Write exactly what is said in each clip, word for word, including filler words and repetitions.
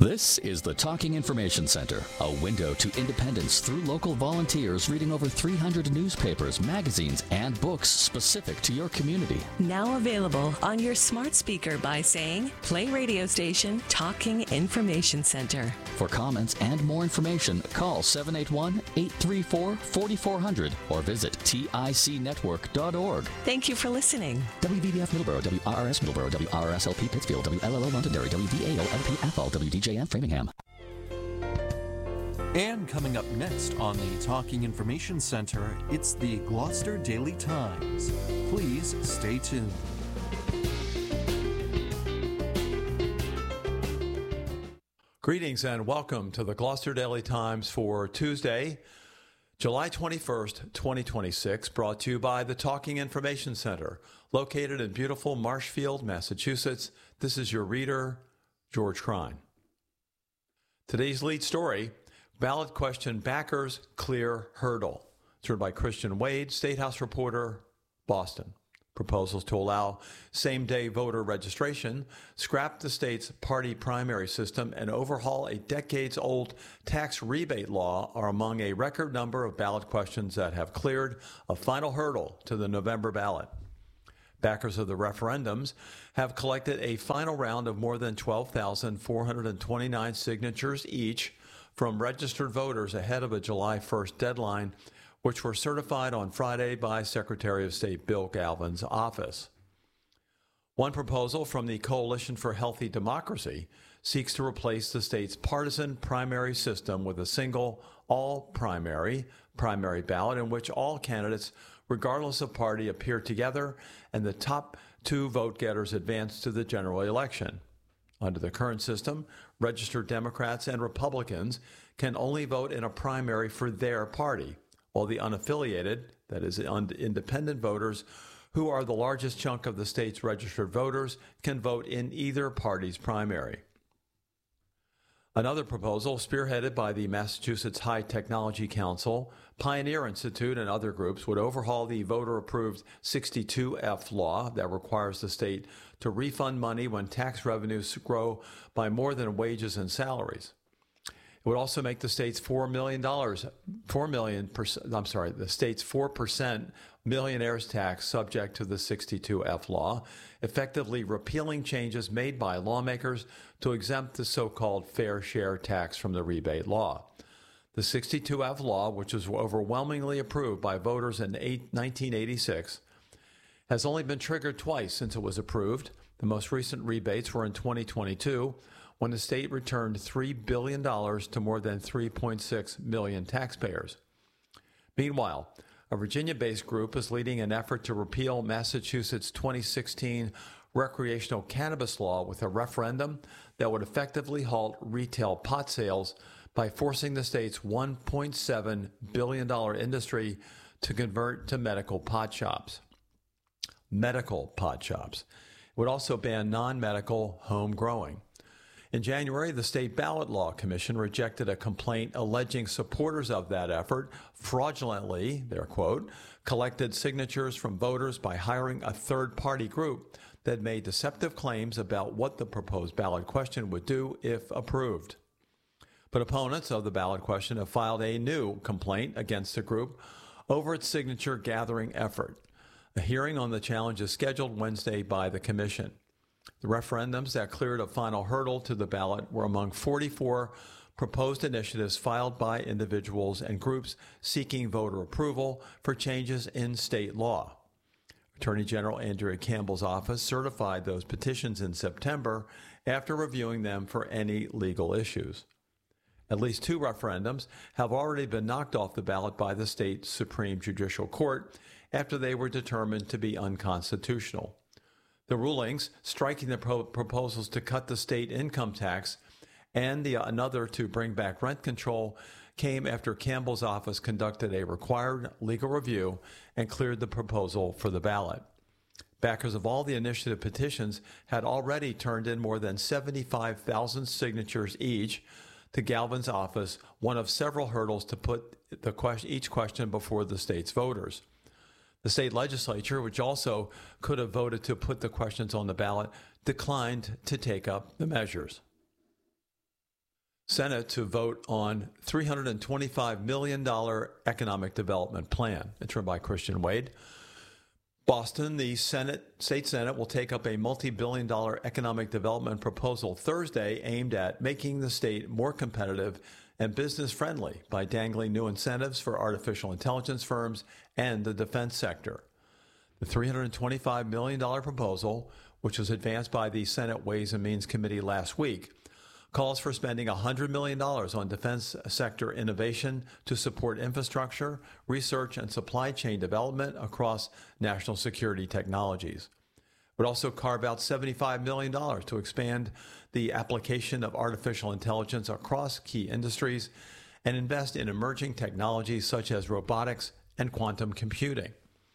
This is the Talking Information Center, a window to independence through local volunteers reading over three hundred newspapers, magazines, and books specific to your community. Now available on your smart speaker by saying, play radio station Talking Information Center. For comments and more information, call seven eight one, eight three four, four four zero zero or visit tic network dot org. Thank you for listening. W V B F Middleborough, W R R S Middleborough, W R R S L P Pittsfield, W L L O Londonderry, W V A O L P Athol, W D J M Framingham. And coming up next on the Talking Information Center, it's the Gloucester Daily Times. Please stay tuned. Greetings and welcome to the Gloucester Daily Times for Tuesday, July twenty-first, twenty twenty-six, brought to you by the Talking Information Center, located in beautiful Marshfield, Massachusetts. This is your reader, George Krein. Today's lead story, ballot question backers clear hurdle. It's written by Christian Wade, State House reporter, Boston. Proposals to allow same-day voter registration, scrap the state's party primary system, and overhaul a decades-old tax rebate law are among a record number of ballot questions that have cleared a final hurdle to the November ballot. Backers of the referendums have collected a final round of more than twelve thousand four hundred twenty-nine signatures each from registered voters ahead of a July first deadline, which were certified on Friday by Secretary of State Bill Galvin's office. One proposal from the Coalition for Healthy Democracy seeks to replace the state's partisan primary system with a single, all-primary, primary ballot in which all candidates, regardless of party, appear together and the top two vote-getters advance to the general election. Under the current system, registered Democrats and Republicans can only vote in a primary for their party, while the unaffiliated, that is, independent voters, who are the largest chunk of the state's registered voters, can vote in either party's primary. Another proposal, spearheaded by the Massachusetts High Technology Council, Pioneer Institute, and other groups, would overhaul the voter-approved sixty-two F law that requires the state to refund money when tax revenues grow by more than wages and salaries. It would also make the state's four million dollars, four million percent, I'm sorry, the state's four percent millionaires tax subject to the sixty-two F law, effectively repealing changes made by lawmakers to exempt the so-called fair share tax from the rebate law. The sixty-two F law, which was overwhelmingly approved by voters in nineteen eighty-six, has only been triggered twice since it was approved. The most recent rebates were in twenty twenty-two, when the state returned three billion dollars to more than three point six million taxpayers. Meanwhile, a Virginia-based group is leading an effort to repeal Massachusetts' twenty sixteen recreational cannabis law with a referendum that would effectively halt retail pot sales by forcing the state's one point seven billion dollars industry to convert to medical pot shops. Medical pot shops. It would also ban non-medical home growing. In January, the State Ballot Law Commission rejected a complaint alleging supporters of that effort fraudulently, their quote, collected signatures from voters by hiring a third-party group that made deceptive claims about what the proposed ballot question would do if approved. But opponents of the ballot question have filed a new complaint against the group over its signature gathering effort. A hearing on the challenge is scheduled Wednesday by the commission. The referendums that cleared a final hurdle to the ballot were among forty-four proposed initiatives filed by individuals and groups seeking voter approval for changes in state law. Attorney General Andrea Campbell's office certified those petitions in September after reviewing them for any legal issues. At least two referendums have already been knocked off the ballot by the state Supreme Judicial Court after they were determined to be unconstitutional. The rulings, striking the pro- proposals to cut the state income tax and the another to bring back rent control, came after Campbell's office conducted a required legal review and cleared the proposal for the ballot. Backers of all the initiative petitions had already turned in more than seventy-five thousand signatures each to Galvin's office, one of several hurdles to put the question, each question before the state's voters. The state legislature, which also could have voted to put the questions on the ballot, declined to take up the measures. Senate to vote on three hundred twenty-five million dollars economic development plan. It's written by Christian Wade. Boston, the Senate, State Senate will take up a multi-billion dollar economic development proposal Thursday aimed at making the state more competitive and business-friendly by dangling new incentives for artificial intelligence firms and the defense sector. The three hundred twenty-five million dollars proposal, which was advanced by the Senate Ways and Means Committee last week, calls for spending one hundred million dollars on defense sector innovation to support infrastructure, research, and supply chain development across national security technologies. It would also carve out seventy-five million dollars to expand the application of artificial intelligence across key industries and invest in emerging technologies such as robotics and quantum computing.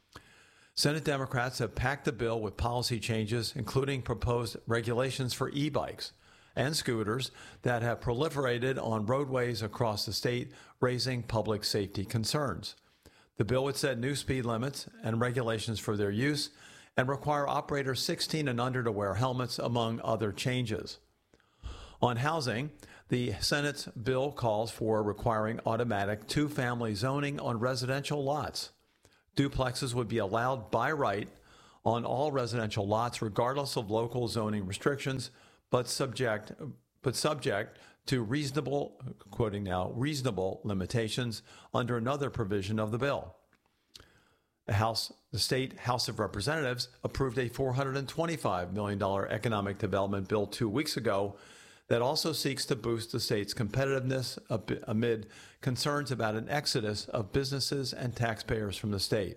Senate Democrats have packed the bill with policy changes, including proposed regulations for e-bikes and scooters that have proliferated on roadways across the state, raising public safety concerns. The bill would set new speed limits and regulations for their use and require operators sixteen and under to wear helmets, among other changes. On housing, the Senate's bill calls for requiring automatic two-family zoning on residential lots. Duplexes would be allowed by right on all residential lots, regardless of local zoning restrictions, but subject but subject to reasonable, quoting now, reasonable limitations under another provision of the bill. The House, the State House of Representatives approved a four hundred twenty-five million dollars economic development bill two weeks ago that also seeks to boost the state's competitiveness amid concerns about an exodus of businesses and taxpayers from the state.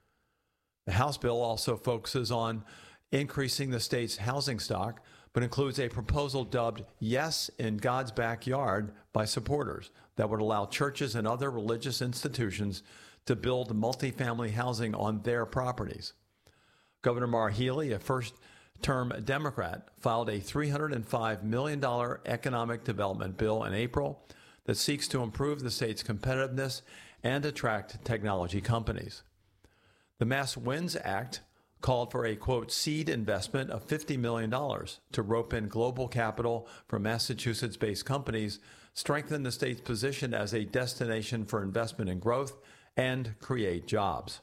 The House bill also focuses on increasing the state's housing stock, but includes a proposal dubbed Yes in God's Backyard by supporters that would allow churches and other religious institutions to build multifamily housing on their properties. Governor Maura Healey, a first-term Democrat, filed a three hundred five million dollars economic development bill in April that seeks to improve the state's competitiveness and attract technology companies. The Mass Winds Act called for a, quote, seed investment of fifty million dollars to rope in global capital from Massachusetts-based companies, strengthen the state's position as a destination for investment and growth, and create jobs.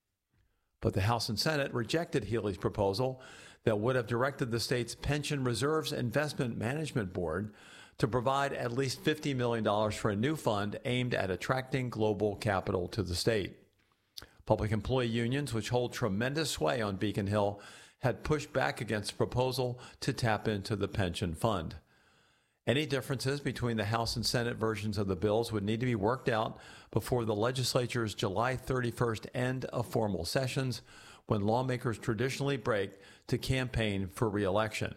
But the House and Senate rejected Healey's proposal that would have directed the state's Pension Reserves Investment Management Board to provide at least fifty million dollars for a new fund aimed at attracting global capital to the state. Public employee unions, which hold tremendous sway on Beacon Hill, had pushed back against the proposal to tap into the pension fund. Any differences between the House and Senate versions of the bills would need to be worked out before the legislature's July thirty-first end of formal sessions, when lawmakers traditionally break to campaign for re-election.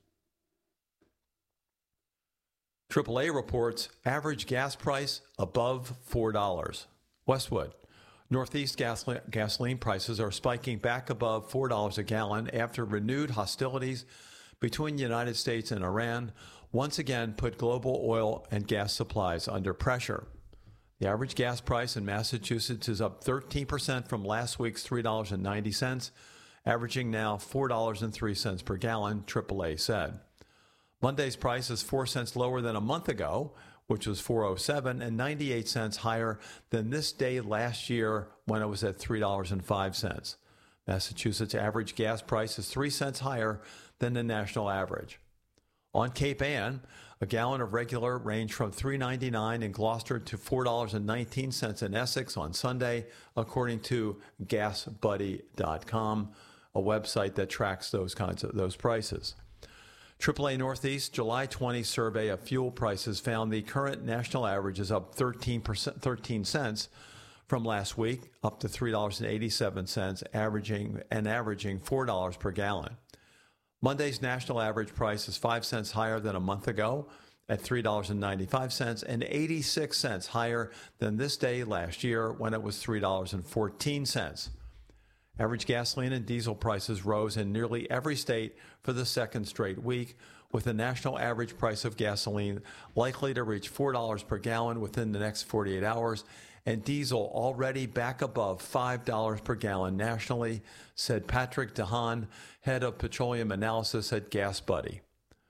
triple A reports average gas price above four dollars. Westwood. Northeast gasoline, gasoline prices are spiking back above four dollars a gallon after renewed hostilities between the United States and Iran once again put global oil and gas supplies under pressure. The average gas price in Massachusetts is up thirteen percent from last week's three dollars and ninety cents, averaging now four dollars and three cents per gallon, triple A said. Monday's price is four cents lower than a month ago, which was four oh seven, and ninety-eight cents higher than this day last year when it was at three dollars and five cents. Massachusetts' average gas price is three cents higher than the national average. On Cape Ann, a gallon of regular ranged from three dollars and ninety-nine cents in Gloucester to four dollars and nineteen cents in Essex on Sunday, according to gas buddy dot com, a website that tracks those kinds of those prices. triple A Northeast July twentieth survey of fuel prices found the current national average is up thirteen percent, thirteen cents from last week, up to three dollars and eighty-seven cents, averaging and averaging four dollars per gallon. Monday's national average price is five cents higher than a month ago at three dollars and ninety-five cents and eighty-six cents higher than this day last year when it was three dollars and fourteen cents. Average gasoline and diesel prices rose in nearly every state for the second straight week, with the national average price of gasoline likely to reach four dollars per gallon within the next forty-eight hours, and diesel already back above five dollars per gallon nationally, said Patrick DeHaan, head of petroleum analysis at Gas Buddy.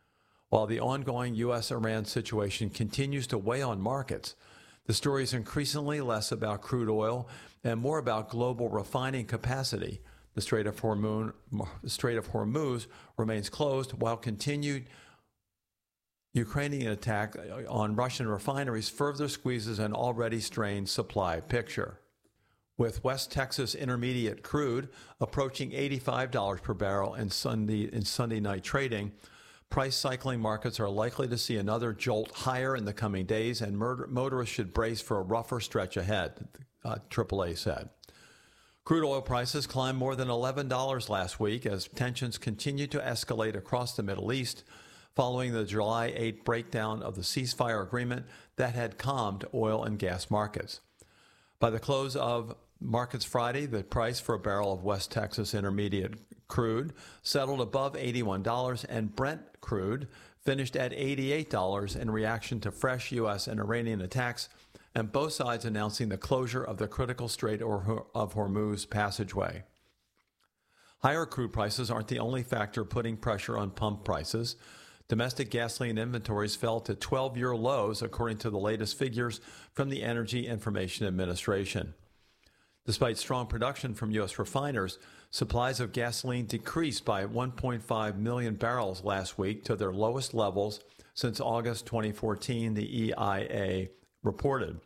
While the ongoing U S Iran situation continues to weigh on markets, the story is increasingly less about crude oil and more about global refining capacity. The Strait of Hormuz, Strait of Hormuz remains closed while continued Ukrainian attack on Russian refineries further squeezes an already strained supply picture. With West Texas Intermediate crude approaching eighty-five dollars per barrel in Sunday, in Sunday night trading, price cycling markets are likely to see another jolt higher in the coming days, and motorists should brace for a rougher stretch ahead, uh, triple A said. Crude oil prices climbed more than eleven dollars last week as tensions continue to escalate across the Middle East following the July eighth breakdown of the ceasefire agreement that had calmed oil and gas markets. By the close of markets Friday, the price for a barrel of West Texas Intermediate crude settled above eighty-one dollars, and Brent crude finished at eighty-eight dollars in reaction to fresh U S and Iranian attacks, and both sides announcing the closure of the critical Strait of Hormuz passageway. Higher crude prices aren't the only factor putting pressure on pump prices. Domestic gasoline inventories fell to twelve-year lows, according to the latest figures from the Energy Information Administration. Despite strong production from U S refiners, supplies of gasoline decreased by one point five million barrels last week to their lowest levels since August twenty fourteen, the E I A reported.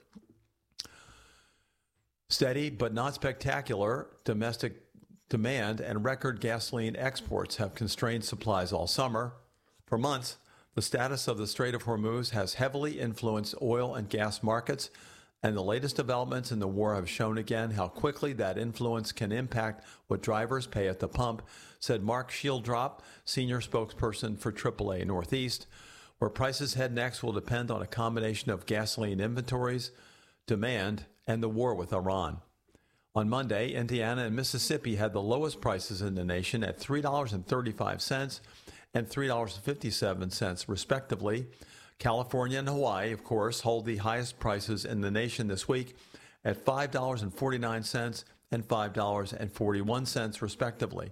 Steady but not spectacular domestic demand and record gasoline exports have constrained supplies all summer. For months, the status of the Strait of Hormuz has heavily influenced oil and gas markets, and the latest developments in the war have shown again how quickly that influence can impact what drivers pay at the pump, said Mark Shieldrop, senior spokesperson for triple A Northeast. Where prices head next will depend on a combination of gasoline inventories, demand, and the war with Iran. On Monday, Indiana and Mississippi had the lowest prices in the nation at three dollars and thirty-five cents and three dollars and fifty-seven cents, respectively. California and Hawaii, of course, hold the highest prices in the nation this week at five dollars and forty-nine cents and five dollars and forty-one cents, respectively.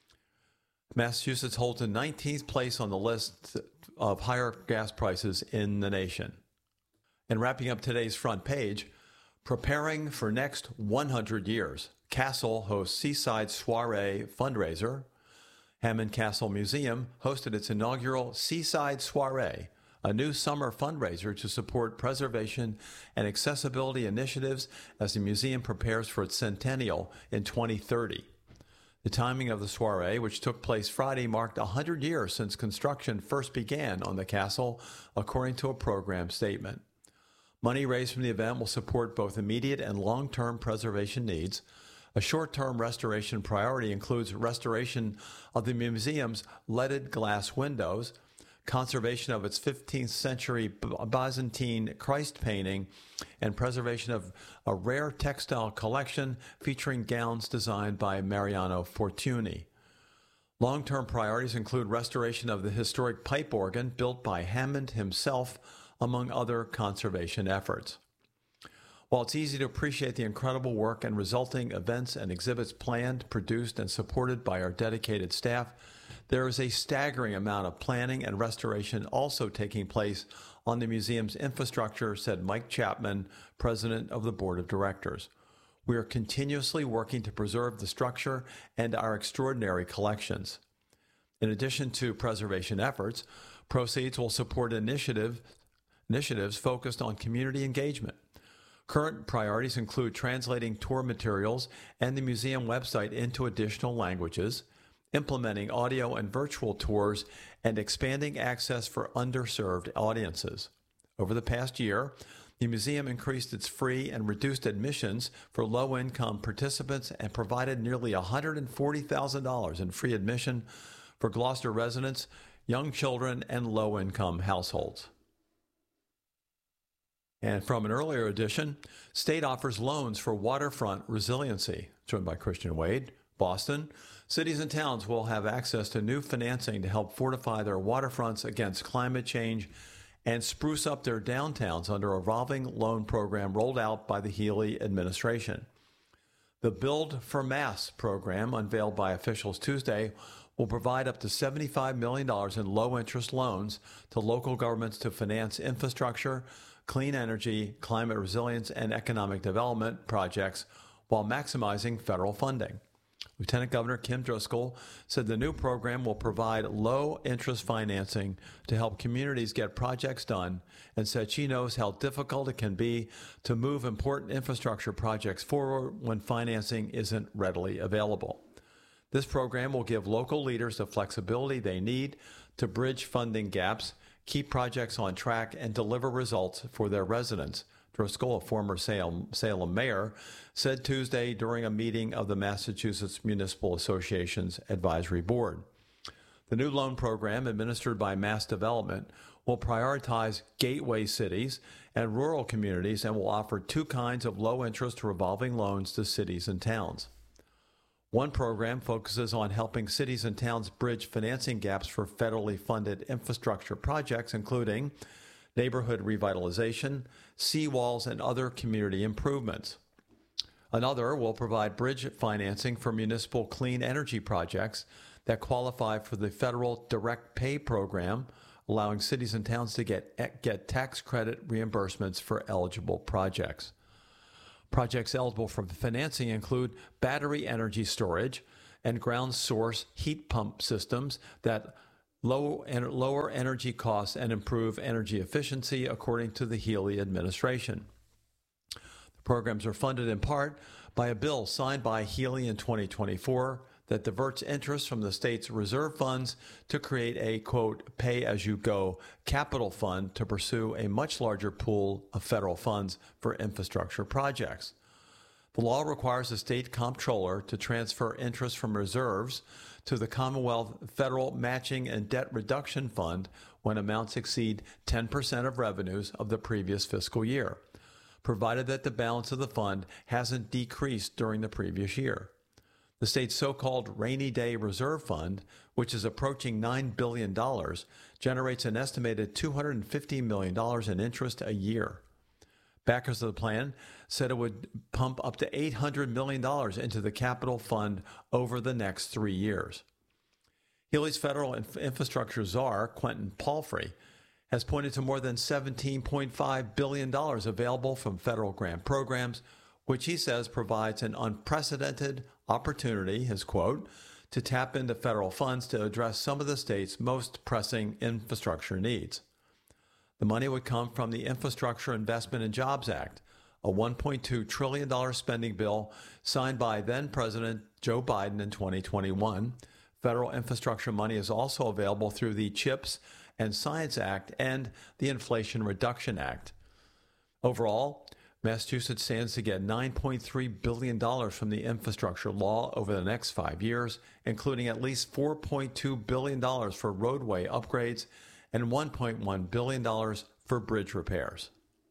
Massachusetts holds the nineteenth place on the list of higher gas prices in the nation. And wrapping up today's front page, preparing for next one hundred years, Castle hosts Seaside Soiree fundraiser. Hammond Castle Museum hosted its inaugural Seaside Soiree, a new summer fundraiser to support preservation and accessibility initiatives as the museum prepares for its centennial in twenty thirty. The timing of the soiree, which took place Friday, marked one hundred years since construction first began on the castle, according to a program statement. Money raised from the event will support both immediate and long-term preservation needs. A short-term restoration priority includes restoration of the museum's leaded glass windows, conservation of its fifteenth century Byzantine Christ painting, and preservation of a rare textile collection featuring gowns designed by Mariano Fortuny. Long-term priorities include restoration of the historic pipe organ built by Hammond himself, among other conservation efforts. While it's easy to appreciate the incredible work and resulting events and exhibits planned, produced, and supported by our dedicated staff, there is a staggering amount of planning and restoration also taking place on the museum's infrastructure, said Mike Chapman, president of the board of directors. We are continuously working to preserve the structure and our extraordinary collections. In addition to preservation efforts, proceeds will support initiative, initiatives focused on community engagement. Current priorities include translating tour materials and the museum website into additional languages, implementing audio and virtual tours, and expanding access for underserved audiences. Over the past year, the museum increased its free and reduced admissions for low-income participants and provided nearly one hundred forty thousand dollars in free admission for Gloucester residents, young children, and low-income households. And from an earlier edition, state offers loans for waterfront resiliency, joined by Christian Wade. Boston, cities and towns will have access to new financing to help fortify their waterfronts against climate change and spruce up their downtowns under a revolving loan program rolled out by the Healy administration. The Build for Mass program, unveiled by officials Tuesday, will provide up to seventy-five million dollars in low-interest loans to local governments to finance infrastructure, clean energy, climate resilience, and economic development projects while maximizing federal funding. Lieutenant Governor Kim Driscoll said the new program will provide low-interest financing to help communities get projects done, and said she knows how difficult it can be to move important infrastructure projects forward when financing isn't readily available. This program will give local leaders the flexibility they need to bridge funding gaps, keep projects on track, and deliver results for their residents. Driscoll, a former Salem, Salem mayor, said Tuesday during a meeting of the Massachusetts Municipal Association's advisory board. The new loan program, administered by Mass Development, will prioritize gateway cities and rural communities and will offer two kinds of low-interest revolving loans to cities and towns. One program focuses on helping cities and towns bridge financing gaps for federally funded infrastructure projects, including neighborhood revitalization, seawalls, and other community improvements. Another will provide bridge financing for municipal clean energy projects that qualify for the federal direct pay program, allowing cities and towns to get, get tax credit reimbursements for eligible projects. Projects eligible for financing include battery energy storage and ground source heat pump systems that low, lower energy costs and improve energy efficiency, according to the Healey administration. The programs are funded in part by a bill signed by Healey in twenty twenty-four that diverts interest from the state's reserve funds to create a, quote, pay-as-you-go capital fund to pursue a much larger pool of federal funds for infrastructure projects. The law requires the state comptroller to transfer interest from reserves to the Commonwealth Federal Matching and Debt Reduction Fund when amounts exceed ten percent of revenues of the previous fiscal year, provided that the balance of the fund hasn't decreased during the previous year. The state's so-called Rainy Day Reserve Fund, which is approaching nine billion dollars, generates an estimated two hundred fifty million dollars in interest a year. Backers of the plan said it would pump up to eight hundred million dollars into the capital fund over the next three years. Healey's federal inf- infrastructure czar, Quentin Palfrey, has pointed to more than seventeen point five billion dollars available from federal grant programs, which he says provides an unprecedented opportunity, his quote, to tap into federal funds to address some of the state's most pressing infrastructure needs. The money would come from the Infrastructure Investment and Jobs Act, a one point two trillion dollars spending bill signed by then-President Joe Biden in twenty twenty-one. Federal infrastructure money is also available through the CHIPS and Science Act and the Inflation Reduction Act. Overall, Massachusetts stands to get nine point three billion dollars from the infrastructure law over the next five years, including at least four point two billion dollars for roadway upgrades and one point one billion dollars for bridge repairs.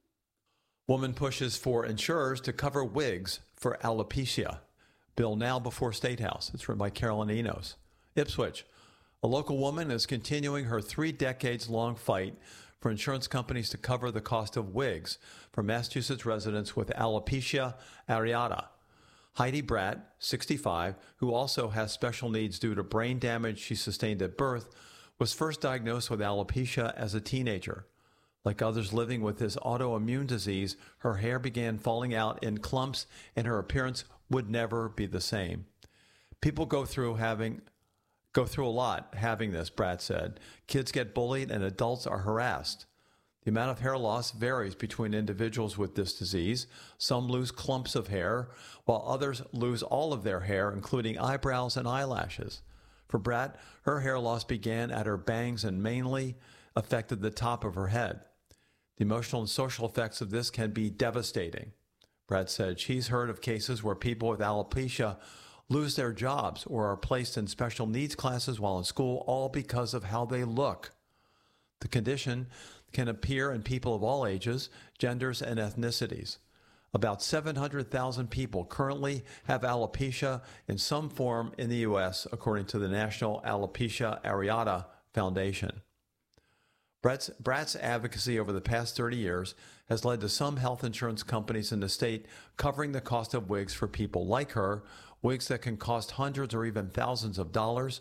Woman pushes for insurers to cover wigs for alopecia. Bill now before State House. It's written by Carolyn Enos. Ipswich. A local woman is continuing her three decades-long fight for insurance companies to cover the cost of wigs for Massachusetts residents with alopecia areata. Heidi Bratt, sixty-five, who also has special needs due to brain damage she sustained at birth, was first diagnosed with alopecia as a teenager. Like others living with this autoimmune disease, her hair began falling out in clumps and her appearance would never be the same. People go through having go through a lot having this, Bratt said. Kids get bullied and adults are harassed. The amount of hair loss varies between individuals with this disease. Some lose clumps of hair, while others lose all of their hair, including eyebrows and eyelashes. For Bratt, her hair loss began at her bangs and mainly affected the top of her head. The emotional and social effects of this can be devastating. Bratt said she's heard of cases where people with alopecia lose their jobs or are placed in special needs classes while in school, all because of how they look. The condition can appear in people of all ages, genders, and ethnicities. About seven hundred thousand people currently have alopecia in some form in the U S, according to the National Alopecia Areata Foundation. Bratt's, Bratt's advocacy over the past thirty years has led to some health insurance companies in the state covering the cost of wigs for people like her, wigs that can cost hundreds or even thousands of dollars.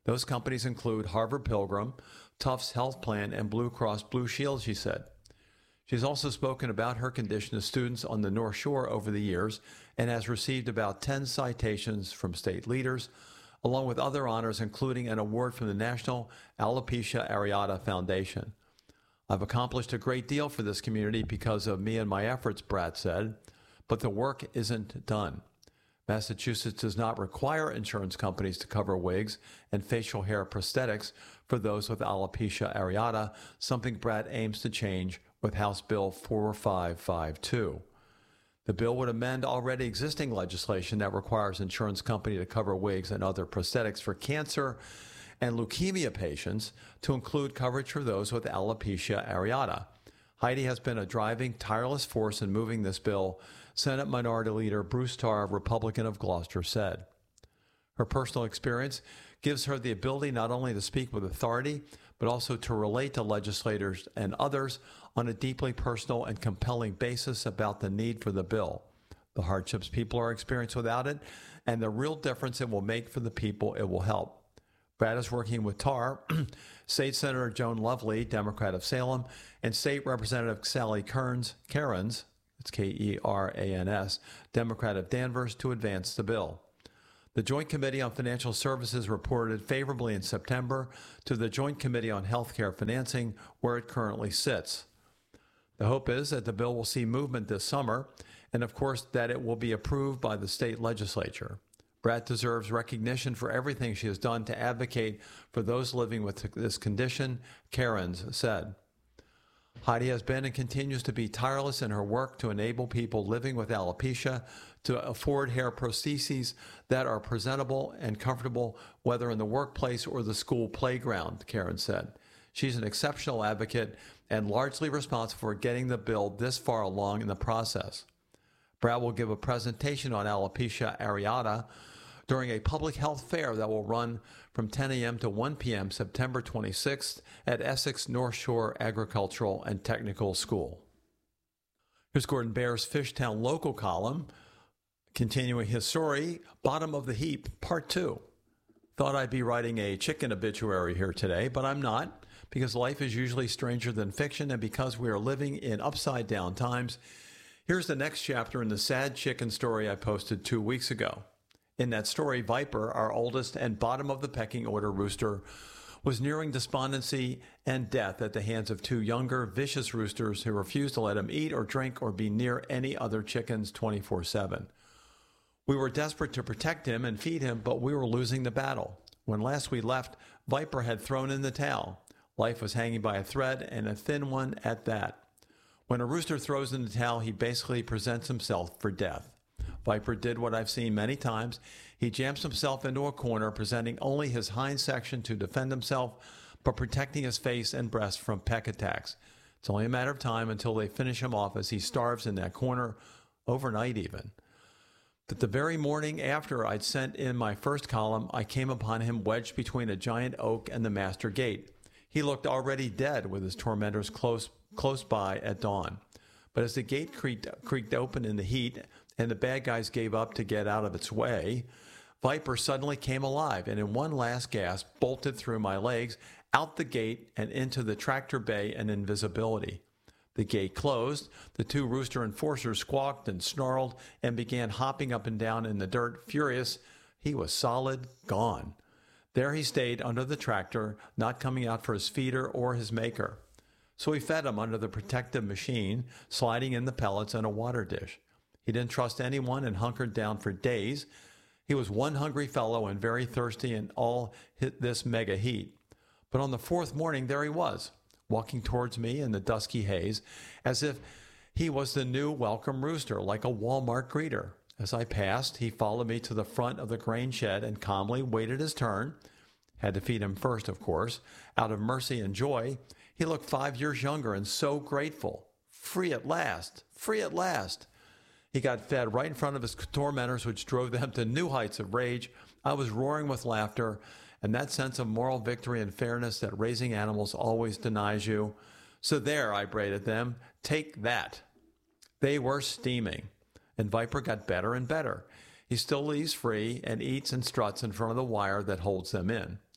Those companies include Harvard Pilgrim, Tufts Health Plan, and Blue Cross Blue Shield, she said. She's also spoken about her condition to students on the North Shore over the years and has received about ten citations from state leaders, along with other honors, including an award from the National Alopecia Areata Foundation. I've accomplished a great deal for this community because of me and my efforts, Bratt said, but the work isn't done. Massachusetts does not require insurance companies to cover wigs and facial hair prosthetics for those with alopecia areata, something Bratt aims to change with House Bill four five five two. The bill would amend already existing legislation that requires insurance companies to cover wigs and other prosthetics for cancer and leukemia patients to include coverage for those with alopecia areata. Heidi has been a driving, tireless force in moving this bill, Senate Minority Leader Bruce Tarr, Republican of Gloucester, said. Her personal experience gives her the ability not only to speak with authority, but also to relate to legislators and others on a deeply personal and compelling basis about the need for the bill, the hardships people are experiencing without it, and the real difference it will make for the people it will help. Bratt is working with Tarr, State Senator Joan Lovely, Democrat of Salem, and State Representative Sally Kearns, Cairns, it's K E R A N S, Democrat of Danvers, to advance the bill. The Joint Committee on Financial Services reported favorably in September to the Joint Committee on Healthcare Financing, where it currently sits. The hope is that the bill will see movement this summer, and of course that it will be approved by the state legislature. Bratt deserves recognition for everything she has done to advocate for those living with this condition, Cairns said. Heidi has been and continues to be tireless in her work to enable people living with alopecia to afford hair prostheses that are presentable and comfortable, whether in the workplace or the school playground, Cairns said. She's an exceptional advocate and largely responsible for getting the bill this far along in the process. Bratt will give a presentation on alopecia areata during a public health fair that will run from ten a.m. to one p.m. September twenty-sixth at Essex North Shore Agricultural and Technical School. Here's Gordon Bear's Fishtown Local column, continuing his story, Bottom of the Heap, Part two. Thought I'd be writing a chicken obituary here today, but I'm not, because life is usually stranger than fiction, and because we are living in upside-down times. Here's the next chapter in the sad chicken story I posted two weeks ago. In that story, Viper, our oldest and bottom of the pecking order rooster, was nearing despondency and death at the hands of two younger, vicious roosters who refused to let him eat or drink or be near any other chickens twenty-four seven. We were desperate to protect him and feed him, but we were losing the battle. When last we left, Viper had thrown in the towel. Life was hanging by a thread, and a thin one at that. When a rooster throws in the towel, he basically presents himself for death. Viper did what I've seen many times. He jams himself into a corner, presenting only his hind section to defend himself, but protecting his face and breast from peck attacks. It's only a matter of time until they finish him off as he starves in that corner, overnight even. But the very morning after I'd sent in my first column, I came upon him wedged between a giant oak and the master gate. He looked already dead with his tormentors close close by at dawn. But as the gate creaked, creaked open in the heat and the bad guys gave up to get out of its way, Viper suddenly came alive and in one last gasp bolted through my legs, out the gate and into the tractor bay and invisibility. The gate closed, the two rooster enforcers squawked and snarled and began hopping up and down in the dirt, furious. He was solid, gone. There he stayed under the tractor, not coming out for his feeder or his maker. So we fed him under the protective machine, sliding in the pellets and a water dish. He didn't trust anyone and hunkered down for days. He was one hungry fellow and very thirsty in all this mega heat. But on the fourth morning, there he was, walking towards me in the dusky haze, as if he was the new welcome rooster, like a Walmart greeter. As I passed, he followed me to the front of the grain shed and calmly waited his turn. Had to feed him first, of course. Out of mercy and joy, he looked five years younger and so grateful. Free at last! Free at last! He got fed right in front of his tormentors, which drove them to new heights of rage. I was roaring with laughter, and that sense of moral victory and fairness that raising animals always denies you. So there, I brayed at them, take that. They were steaming, and Viper got better and better. He still leaves free and eats and struts in front of the wire that holds them in.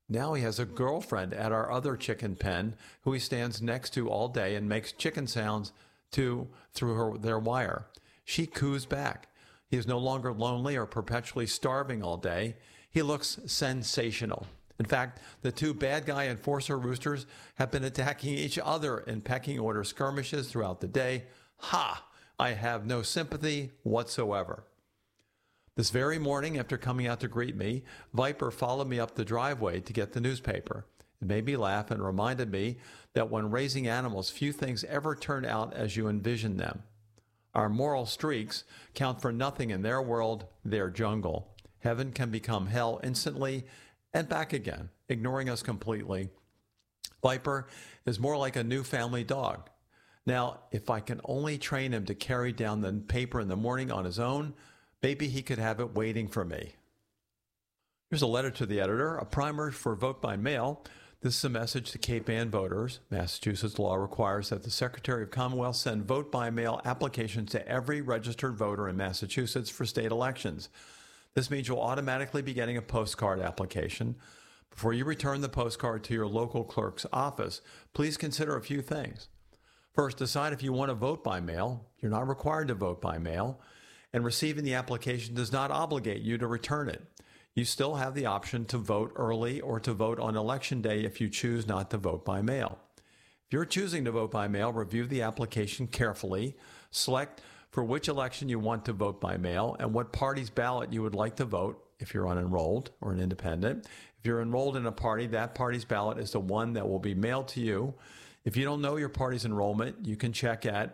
Now he has a girlfriend at our other chicken pen who he stands next to all day and makes chicken sounds to through her, their wire. She coos back. He is no longer lonely or perpetually starving all day. He looks sensational. In fact, the two bad guy enforcer roosters have been attacking each other in pecking order skirmishes throughout the day. Ha! I have no sympathy whatsoever. This very morning, after coming out to greet me, Viper followed me up the driveway to get the newspaper. It made me laugh and reminded me that when raising animals, few things ever turn out as you envision them. Our moral streaks count for nothing in their world, their jungle. Heaven can become hell instantly and back again, ignoring us completely. Viper is more like a new family dog. Now, if I can only train him to carry down the paper in the morning on his own, maybe he could have it waiting for me. Here's a letter to the editor, a primer for vote by mail. This is a message to Cape Ann voters. Massachusetts law requires that the Secretary of Commonwealth send vote by mail applications to every registered voter in Massachusetts for state elections. This means you'll automatically be getting a postcard application. Before you return the postcard to your local clerk's office, please consider a few things. First, decide if you want to vote by mail. You're not required to vote by mail, and receiving the application does not obligate you to return it. You still have the option to vote early or to vote on election day if you choose not to vote by mail. If you're choosing to vote by mail, review the application carefully, select for which election you want to vote by mail and what party's ballot you would like to vote if you're unenrolled or an independent. If you're enrolled in a party, that party's ballot is the one that will be mailed to you. If you don't know your party's enrollment, you can check at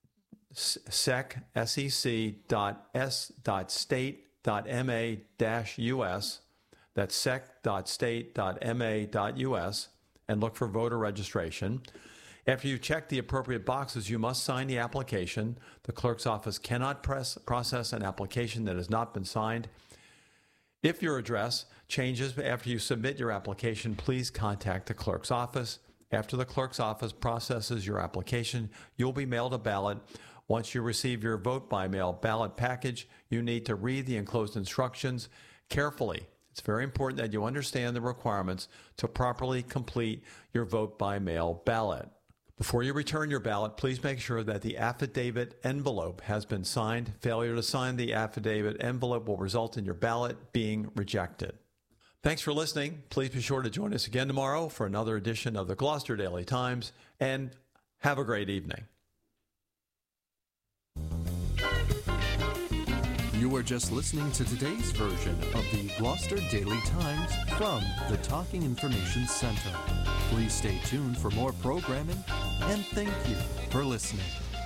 sec dot s dot state dot m a dash u s. That's sec dot state dot m a dot u s and look for voter registration. After you check the appropriate boxes, you must sign the application. The clerk's office cannot press, process an application that has not been signed. If your address changes after you submit your application, please contact the clerk's office. After the clerk's office processes your application, you'll be mailed a ballot. Once you receive your vote by mail ballot package, you need to read the enclosed instructions carefully. It's very important that you understand the requirements to properly complete your vote by mail ballot. Before you return your ballot, please make sure that the affidavit envelope has been signed. Failure to sign the affidavit envelope will result in your ballot being rejected. Thanks for listening. Please be sure to join us again tomorrow for another edition of the Gloucester Daily Times, and have a great evening. You were just listening to today's version of the Gloucester Daily Times from the Talking Information Center. Please stay tuned for more programming, and thank you for listening.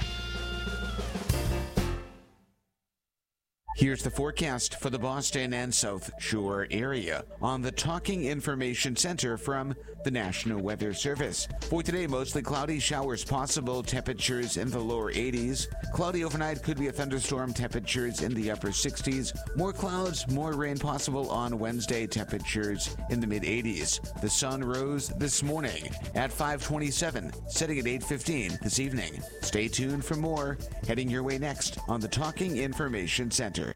Here's the forecast for the Boston and South Shore area on the Talking Information Center from the National Weather Service. For today, mostly cloudy, showers possible, temperatures in the lower eighties. Cloudy overnight, could be a thunderstorm, temperatures in the upper sixties. More clouds, more rain possible on Wednesday, temperatures in the mid eighties. The sun rose this morning at five twenty-seven, setting at eight fifteen this evening. Stay tuned for more, heading your way next on the Talking Information Center.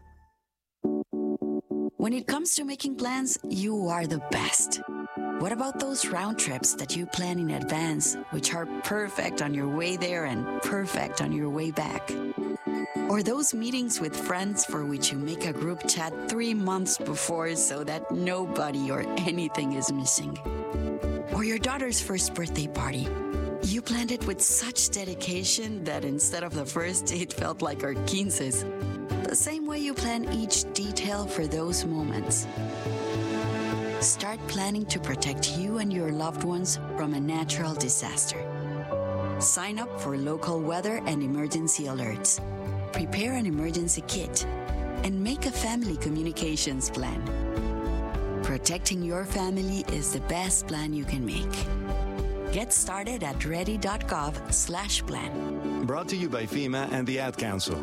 When it comes to making plans, you are the best. What about those round trips that you plan in advance, which are perfect on your way there and perfect on your way back? Or those meetings with friends for which you make a group chat three months before so that nobody or anything is missing? Or your daughter's first birthday party. You planned it with such dedication that instead of the first, it felt like our quinces. The same way you plan each detail for those moments. Start planning to protect you and your loved ones from a natural disaster. Sign up for local weather and emergency alerts. Prepare an emergency kit and make a family communications plan. Protecting your family is the best plan you can make. Get started at ready.gov slash plan. Brought to you by FEMA and the Ad Council.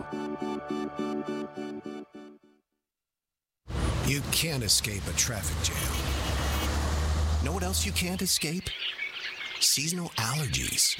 You can't escape a traffic jam. Know what else you can't escape? Seasonal allergies.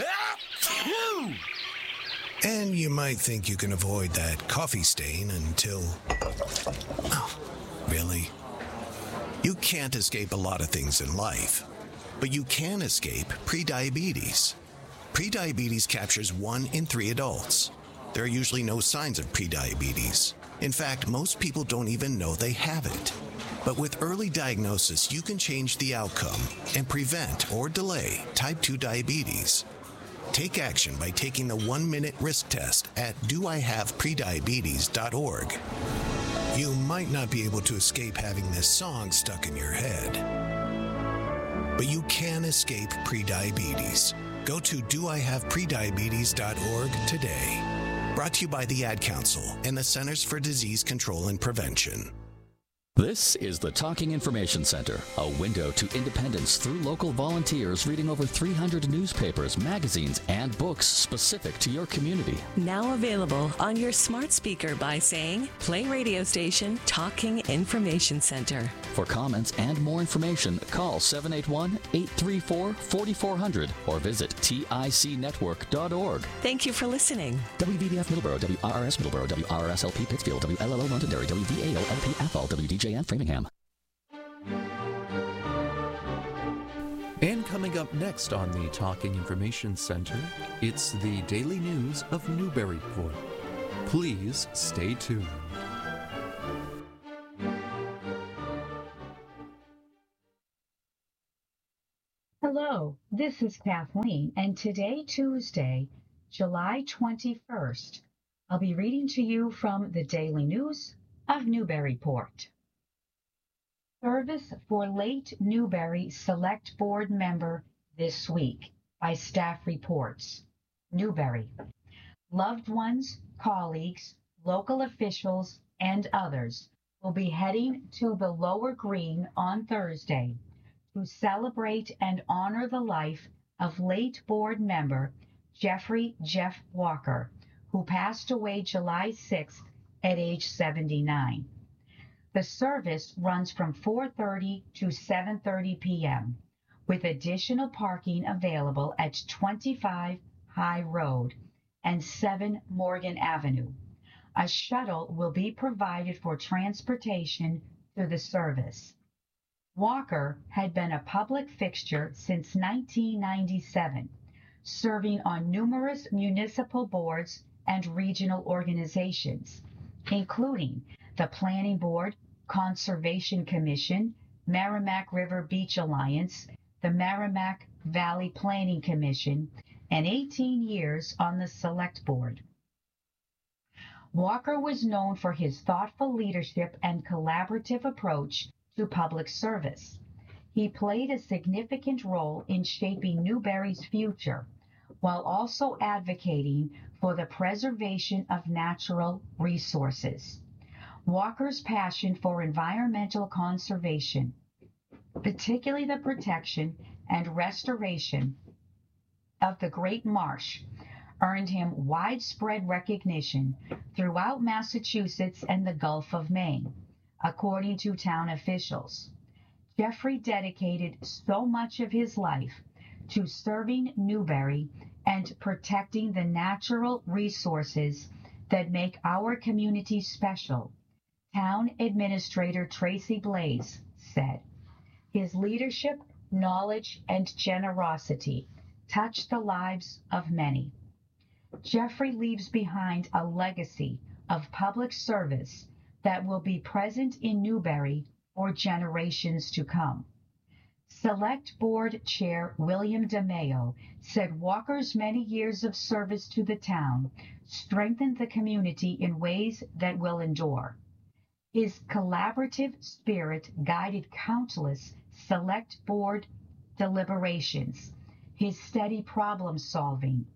And you might think you can avoid that coffee stain until... Oh, really? You can't escape a lot of things in life, but you can escape prediabetes. Prediabetes captures one in three adults. There are usually no signs of prediabetes. In fact, most people don't even know they have it. But with early diagnosis, you can change the outcome and prevent or delay type two diabetes. Take action by taking the one-minute risk test at do I have prediabetes dot org. You might not be able to escape having this song stuck in your head, but you can escape prediabetes. Go to do I have prediabetes dot org today. Brought to you by the Ad Council and the Centers for Disease Control and Prevention. This is the Talking Information Center, a window to independence through local volunteers reading over three hundred newspapers, magazines, and books specific to your community. Now available on your smart speaker by saying, play radio station Talking Information Center. For comments and more information, call seven eight one, eight three four, four four zero zero or visit tic network dot org. Thank you for listening. W V D F Middleborough, W R R S Middleborough, W R R S L P Pittsfield, W L L O Londonderry, W V A O L P Athol, W D J N Framingham. And coming up next on the Talking Information Center, it's the daily news of Newburyport. Please stay tuned. Hello, this is Kathleen, and today, Tuesday, July twenty-first, I'll be reading to you from the Daily News of Newburyport. Service for late Newbury Select Board member this week by staff reports. Newbury. Loved ones, colleagues, local officials, and others will be heading to the Lower Green on Thursday to celebrate and honor the life of late board member Jeffrey Jeff Walker, who passed away July sixth at age seventy-nine. The service runs from four thirty to seven thirty p.m., with additional parking available at twenty-five High Road and seven Morgan Avenue. A shuttle will be provided for transportation to the service. Walker had been a public fixture since nineteen ninety-seven, serving on numerous municipal boards and regional organizations, including the Planning Board, Conservation Commission, Merrimack River Beach Alliance, the Merrimack Valley Planning Commission, and eighteen years on the Select Board. Walker was known for his thoughtful leadership and collaborative approach to public service. He played a significant role in shaping Newbury's future, while also advocating for the preservation of natural resources. Walker's passion for environmental conservation, particularly the protection and restoration of the Great Marsh, earned him widespread recognition throughout Massachusetts and the Gulf of Maine, according to town officials. Jeffrey dedicated so much of his life to serving Newbury and protecting the natural resources that make our community special, Town Administrator Tracy Blaze said. His leadership, knowledge, and generosity touched the lives of many. Jeffrey leaves behind a legacy of public service that will be present in Newbury for generations to come. Select Board Chair William DeMayo said Walker's many years of service to the town strengthened the community in ways that will endure. His collaborative spirit guided countless Select Board deliberations. His steady problem solving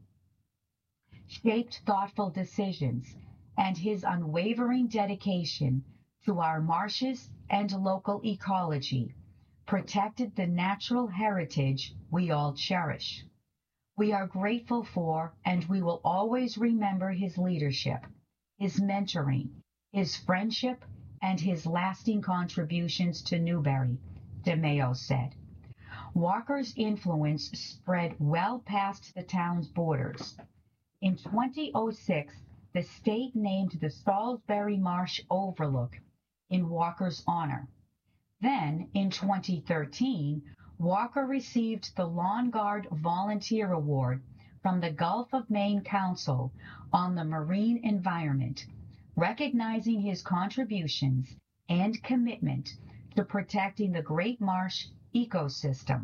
shaped thoughtful decisions, and his unwavering dedication to our marshes and local ecology protected the natural heritage we all cherish. We are grateful for, and we will always remember his leadership, his mentoring, his friendship, and his lasting contributions to Newbury, DeMayo said. Walker's influence spread well past the town's borders. In twenty oh six, the state named the Salisbury Marsh Overlook in Walker's honor. Then, in twenty thirteen, Walker received the Lawn Guard Volunteer Award from the Gulf of Maine Council on the Marine Environment, recognizing his contributions and commitment to protecting the Great Marsh ecosystem.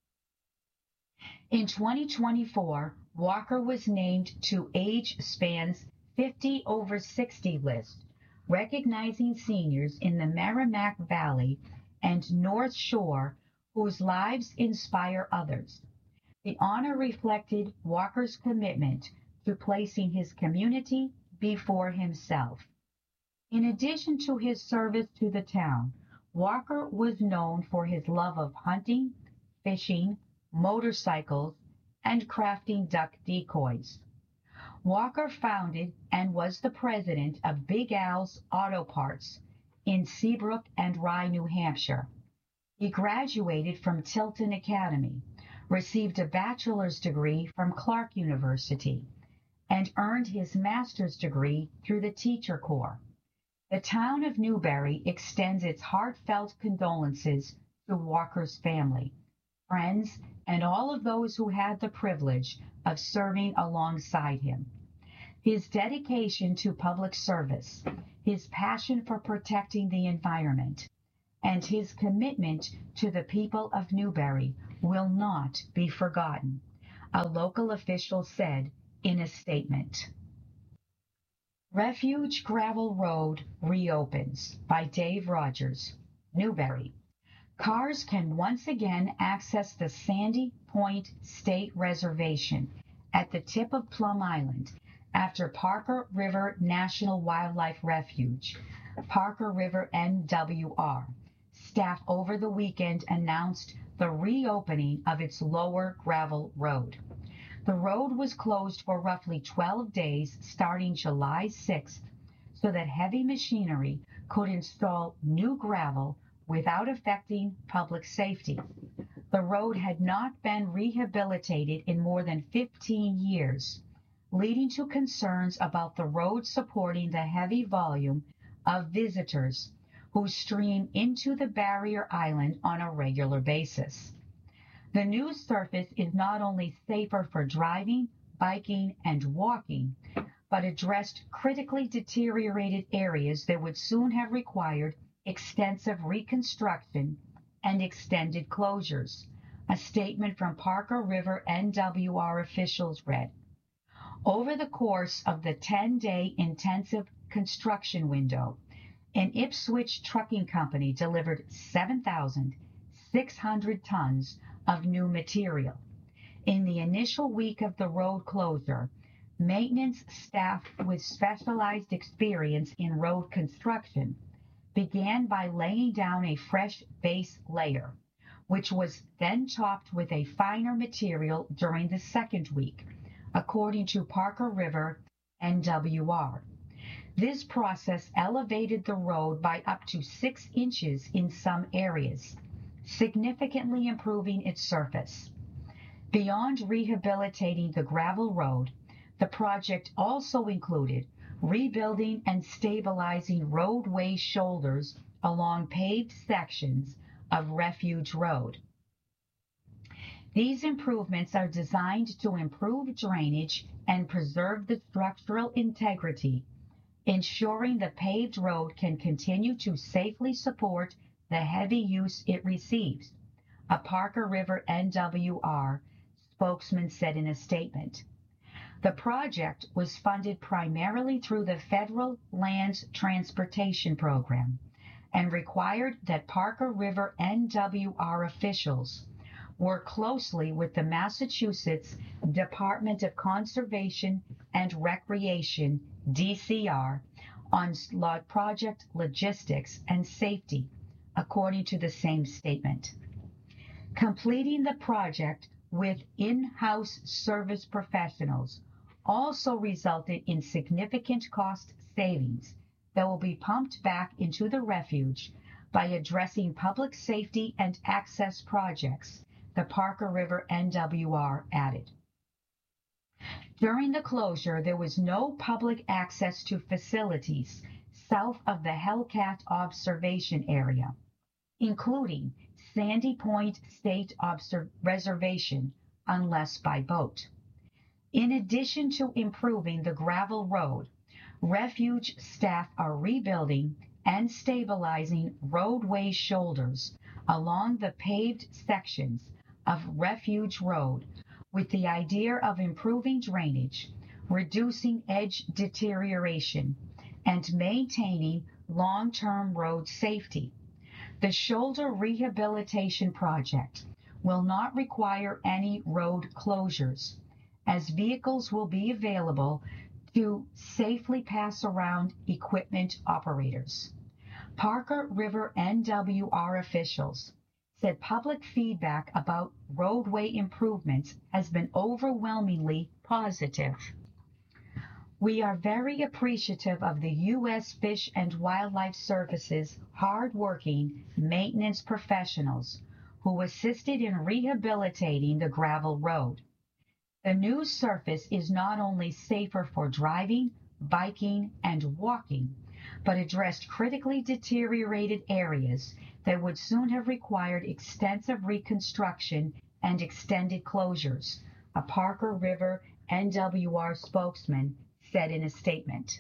In twenty twenty-four, Walker was named to AgeSpan's fifty over sixty list, recognizing seniors in the Merrimack Valley and North Shore whose lives inspire others. The honor reflected Walker's commitment to placing his community before himself. In addition to his service to the town, Walker was known for his love of hunting, fishing, motorcycles, and crafting duck decoys. Walker founded and was the president of Big Al's Auto Parts in Seabrook and Rye, New Hampshire. He graduated from Tilton Academy, received a bachelor's degree from Clark University, and earned his master's degree through the Teacher Corps. The town of Newberry extends its heartfelt condolences to Walker's family, friends, and all of those who had the privilege of serving alongside him. His dedication to public service, his passion for protecting the environment, and his commitment to the people of Newberry will not be forgotten, a local official said in a statement. Refuge Gravel Road reopens by Dave Rogers, Newberry. Cars can once again access the Sandy Point State Reservation at the tip of Plum Island after Parker River National Wildlife Refuge, Parker River N W R, staff over the weekend announced the reopening of its lower gravel road. The road was closed for roughly twelve days starting July sixth so that heavy machinery could install new gravel without affecting public safety. The road had not been rehabilitated in more than fifteen years, leading to concerns about the road supporting the heavy volume of visitors who stream into the barrier island on a regular basis. The new surface is not only safer for driving, biking, and walking, but addressed critically deteriorated areas that would soon have required extensive reconstruction and extended closures, a statement from Parker River N W R officials read. Over the course of the ten-day intensive construction window, an Ipswich trucking company delivered seven thousand six hundred tons of new material. In the initial week of the road closure, maintenance staff with specialized experience in road construction began by laying down a fresh base layer, which was then topped with a finer material during the second week, according to Parker River N W R. This process elevated the road by up to six inches in some areas, significantly improving its surface. Beyond rehabilitating the gravel road, the project also included rebuilding and stabilizing roadway shoulders along paved sections of Refuge Road. These improvements are designed to improve drainage and preserve the structural integrity, ensuring the paved road can continue to safely support the heavy use it receives, a Parker River N W R spokesman said in a statement. The project was funded primarily through the Federal Lands Transportation Program and required that Parker River N W R officials work closely with the Massachusetts Department of Conservation and Recreation, D C R, on project logistics and safety, according to the same statement. Completing the project with in-house service professionals also resulted in significant cost savings that will be pumped back into the refuge by addressing public safety and access projects, the Parker River N W R added. During the closure, there was no public access to facilities south of the Hellcat observation area. including Sandy Point State Obser- Reservation, unless by boat. In addition to improving the gravel road, refuge staff are rebuilding and stabilizing roadway shoulders along the paved sections of Refuge Road with the idea of improving drainage, reducing edge deterioration, and maintaining long-term road safety. The shoulder rehabilitation project will not require any road closures, as vehicles will be available to safely pass around equipment operators. Parker River N W R officials said public feedback about roadway improvements has been overwhelmingly positive. We are very appreciative of the U S Fish and Wildlife Service's hard-working maintenance professionals who assisted in rehabilitating the gravel road. The new surface is not only safer for driving, biking, and walking, but addressed critically deteriorated areas that would soon have required extensive reconstruction and extended closures, a Parker River N W R spokesman said in a statement.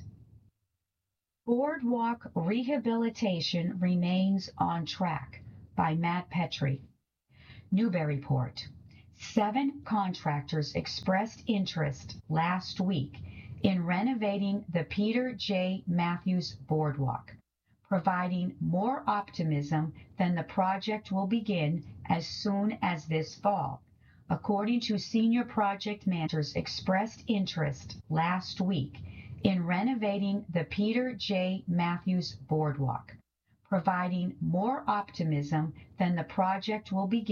Boardwalk rehabilitation remains on track, by Matt Petrie. Newburyport. Seven contractors expressed interest last week in renovating the Peter J. Matthews Boardwalk, providing more optimism than the project will begin as soon as this fall, according to senior project managers expressed interest last week in renovating the Peter J. Matthews Boardwalk, providing more optimism than the project will begin